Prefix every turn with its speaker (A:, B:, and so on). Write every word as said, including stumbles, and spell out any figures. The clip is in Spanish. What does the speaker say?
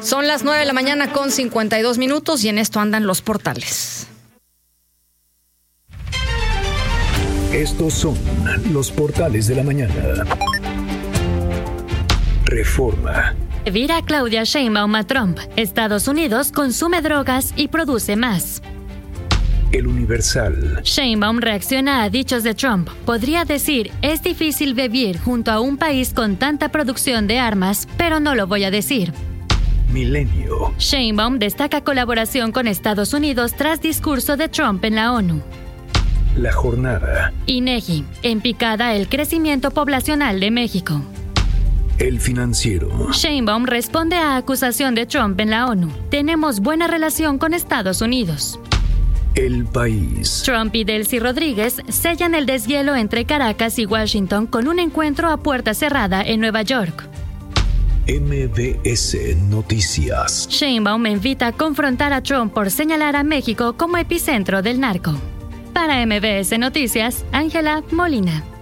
A: Son las nueve de la mañana con cincuenta y dos minutos y en esto andan los portales.
B: Estos son los portales de la mañana. Reforma.
C: Vira Claudia Sheinbaum a Trump. Estados Unidos consume drogas y produce más.
B: El Universal.
C: Sheinbaum reacciona a dichos de Trump. Podría decir, es difícil vivir junto a un país con tanta producción de armas, pero no lo voy a decir.
B: Milenio.
C: Sheinbaum destaca colaboración con Estados Unidos tras discurso de Trump en la ONU.
B: La Jornada.
C: INEGI, en picada el crecimiento poblacional de México.
B: El Financiero.
C: Sheinbaum responde a acusación de Trump en la ONU. Tenemos buena relación con Estados Unidos.
B: El País.
C: Trump y Delcy Rodríguez sellan el deshielo entre Caracas y Washington con un encuentro a puerta cerrada en Nueva York.
B: M B S Noticias.
C: Sheinbaum invita a confrontar a Trump por señalar a México como epicentro del narco. Para M B S Noticias, Ángela Molina.